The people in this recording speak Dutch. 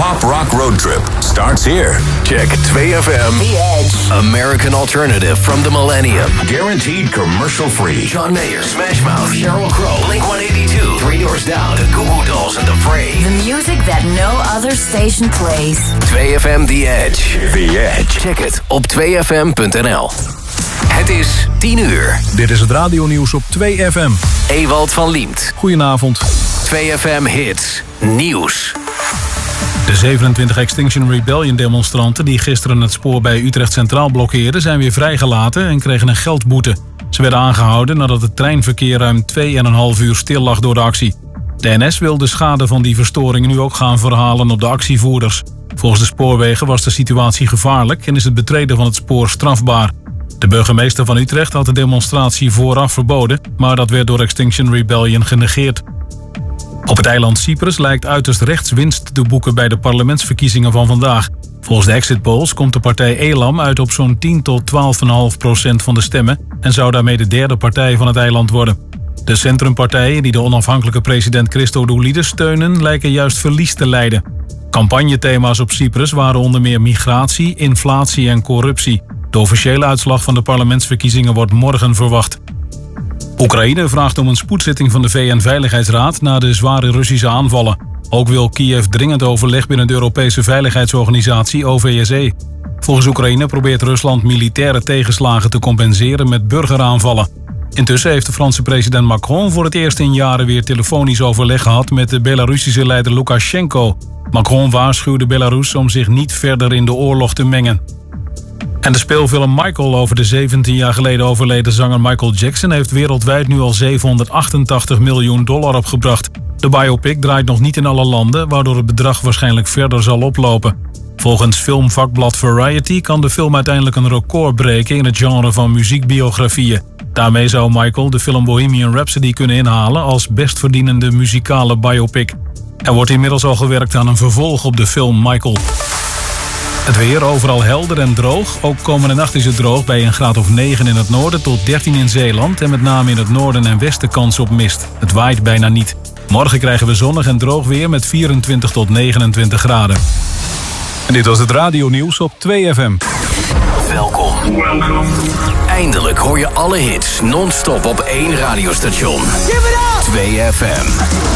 pop rock road trip starts here. Check 2FM. The Edge. American alternative from the millennium. Guaranteed commercial free. John Mayer, Smash Mouth, Sheryl Crow, Blink-182, Three Doors Down, The Goo Goo Dolls and The Fray. The music that no other station plays. 2FM The Edge. The Edge. Check het op 2FM.nl. Het is 10 uur. Dit is het radionieuws op 2FM. Ewald van Liemt. Goedenavond. 2FM Hits. Nieuws. De 27 Extinction Rebellion demonstranten die gisteren het spoor bij Utrecht Centraal blokkeerden zijn weer vrijgelaten en kregen een geldboete. Ze werden aangehouden nadat het treinverkeer ruim 2,5 uur stil lag door de actie. De NS wil de schade van die verstoringen nu ook gaan verhalen op de actievoerders. Volgens de spoorwegen was de situatie gevaarlijk en is het betreden van het spoor strafbaar. De burgemeester van Utrecht had de demonstratie vooraf verboden, maar dat werd door Extinction Rebellion genegeerd. Op het eiland Cyprus lijkt uiterst rechts winst te boeken bij de parlementsverkiezingen van vandaag. Volgens de exit polls komt de partij Elam uit op zo'n 10 tot 12,5% van de stemmen en zou daarmee de derde partij van het eiland worden. De centrumpartijen die de onafhankelijke president Christodoulidis steunen lijken juist verlies te lijden. Campagnethema's op Cyprus waren onder meer migratie, inflatie en corruptie. De officiële uitslag van de parlementsverkiezingen wordt morgen verwacht. Oekraïne vraagt om een spoedzitting van de VN-veiligheidsraad na de zware Russische aanvallen. Ook wil Kiev dringend overleg binnen de Europese Veiligheidsorganisatie OVSE. Volgens Oekraïne probeert Rusland militaire tegenslagen te compenseren met burgeraanvallen. Intussen heeft de Franse president Macron voor het eerst in jaren weer telefonisch overleg gehad met de Belarusische leider Lukashenko. Macron waarschuwde Belarus om zich niet verder in de oorlog te mengen. En de speelfilm Michael over de 17 jaar geleden overleden zanger Michael Jackson heeft wereldwijd nu al $788 miljoen opgebracht. De biopic draait nog niet in alle landen, waardoor het bedrag waarschijnlijk verder zal oplopen. Volgens filmvakblad Variety kan de film uiteindelijk een record breken in het genre van muziekbiografieën. Daarmee zou Michael de film Bohemian Rhapsody kunnen inhalen als bestverdienende muzikale biopic. Er wordt inmiddels al gewerkt aan een vervolg op de film Michael. Het weer overal helder en droog. Ook komende nacht is het droog bij een graad of 9 in het noorden tot 13 in Zeeland. En met name in het noorden en westen kans op mist. Het waait bijna niet. Morgen krijgen we zonnig en droog weer met 24 tot 29 graden. En dit was het radionieuws op 2FM. Welkom. Eindelijk hoor je alle hits non-stop op één radiostation. 2FM.